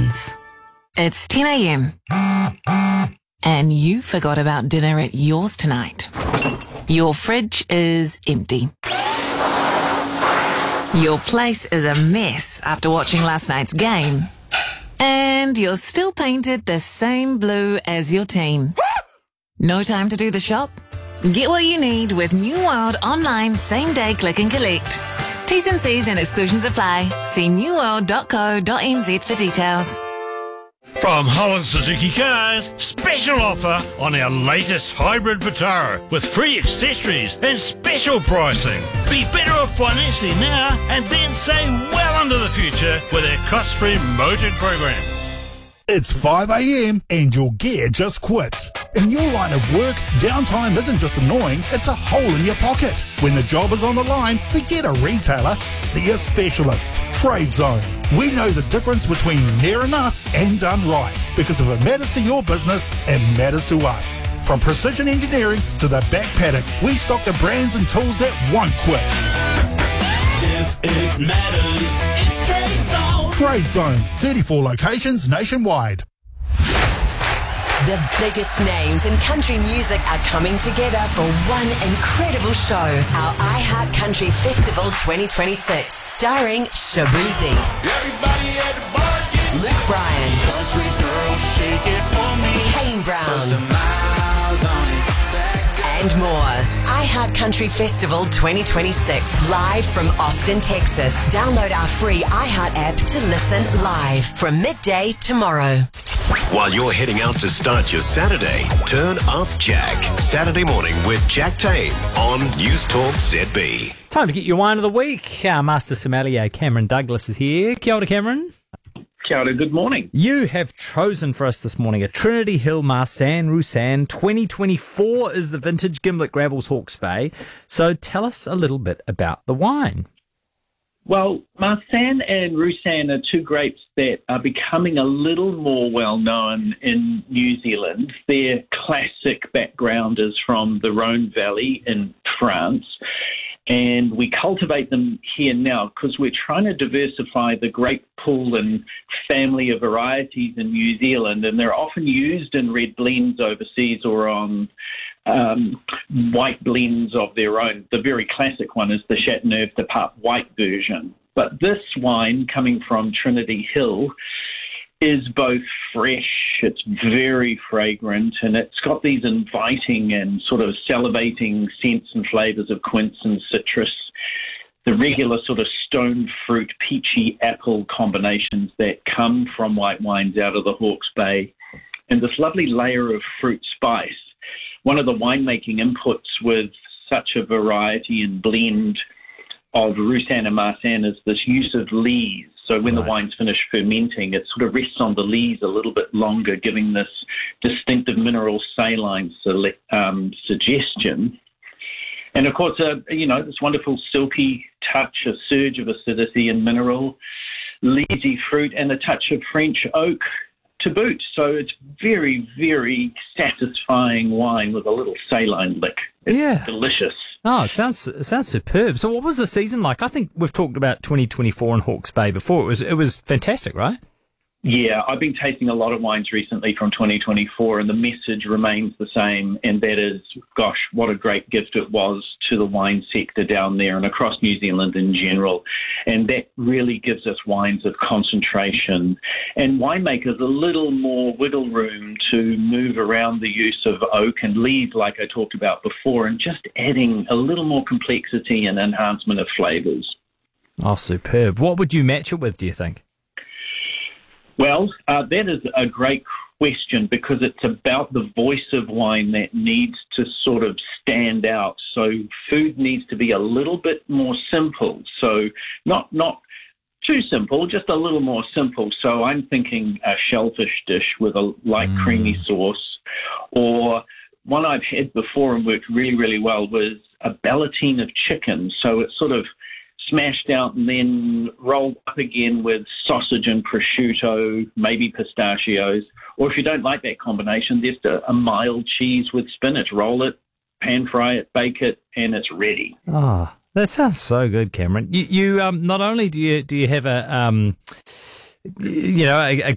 Wines. It's 10 a.m. and you forgot about dinner at yours tonight. Your fridge is empty. Your place is a mess after watching last night's game. And you're still painted the same blue as your team. No time to do the shop? Get what you need with New World online same-day click and collect. T's and C's and exclusions apply. See newworld.co.nz for details. From Holland Suzuki Cars, special offer on our latest hybrid Vitara with free accessories and special pricing. Be better off financially now and then save well into the future with our cost-free motored program. It's 5 a.m. and your gear just quits. In your line of work, downtime isn't just annoying, it's a hole in your pocket. When the job is on the line, forget a retailer, see a specialist. Trade Zone. We know the difference between near enough and done right. Because if it matters to your business, it matters to us. From precision engineering to the back paddock, we stock the brands and tools that won't quit. If it matters, it's Trade Zone. Trade Zone. 34 locations nationwide. The biggest names in country music are coming together for one incredible show. Our iHeart Country Festival 2026, starring Shabuzi, Everybody at the bar get Luke Bryan, country girl, shake it for me. Kane Put Brown, some miles on it. and more. iHeart Country Festival 2026, live from Austin, Texas. Download our free iHeart app to listen live from midday tomorrow. While you're heading out to start your Saturday, turn up Jack. Saturday morning with Jack Tame on News Talk ZB. Time to get your wine of the week. Our master sommelier, Cameron Douglas, is here. Kia ora, Cameron. Kia ora, good morning. You have chosen for us this morning a Trinity Hill Marsanne Roussanne 2024 is the vintage, Gimlet Gravels Hawke's Bay. So tell us a little bit about the wine. Well, Marsanne and Roussanne are two grapes that are becoming a little more well-known in New Zealand. Their classic background is from the Rhone Valley in France, and we cultivate them here now because we're trying to diversify the grape pool and family of varieties in New Zealand, and they're often used in red blends overseas or on white blends of their own. The very classic one is the Chateauneuf de Pape white version. But this wine coming from Trinity Hill is both fresh, it's very fragrant, and it's got these inviting and sort of salivating scents and flavours of quince and citrus, the regular sort of stone fruit, peachy apple combinations that come from white wines out of the Hawke's Bay, and this lovely layer of fruit spice. One of the winemaking inputs with such a variety and blend of Roussanne and Marsanne is this use of lees. So when the wine's finished fermenting, it sort of rests on the lees a little bit longer, giving this distinctive mineral saline suggestion. And of course, this wonderful silky touch, a surge of acidity and mineral, leesy fruit, and a touch of French oak to boot. So it's very, very satisfying wine with a little saline lick. It's delicious. Oh, it sounds superb. So what was the season like? I think we've talked about 2024 in Hawke's Bay before. It was fantastic, right? Yeah, I've been tasting a lot of wines recently from 2024, and the message remains the same, and that is, gosh, what a great gift it was to the wine sector down there and across New Zealand in general. And that really gives us wines of concentration and winemakers a little more wiggle room to move around the use of oak and lees, like I talked about before, and just adding a little more complexity and enhancement of flavours. Oh, superb. What would you match it with, do you think? Well, that is a great question because it's about the voice of wine that needs to sort of stand out. So food needs to be a little bit more simple. So not too simple, just a little more simple. So I'm thinking a shellfish dish with a light creamy sauce, or one I've had before and worked really, really well was a ballotine of chicken. So it's sort of smashed out and then rolled up again with sausage and prosciutto, maybe pistachios. Or if you don't like that combination, there's a mild cheese with spinach. Roll it, pan fry it, bake it, and it's ready. Oh, that sounds so good, Cameron. You not only do you have a